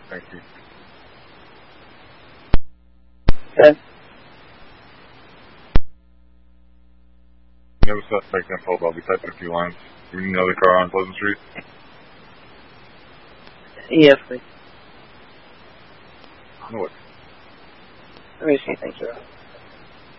Thank you. Okay. You have a suspect info, but I'll be typing a few lines. You know the car on Pleasant Street? Yes, please. No, what? Let me see. Thank you.